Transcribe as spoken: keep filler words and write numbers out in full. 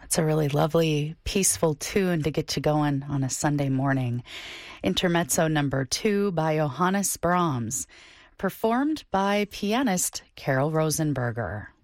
It's a really lovely, peaceful tune to get you going on a Sunday morning. Intermezzo number two by Johannes Brahms, performed by pianist Carol Rosenberger.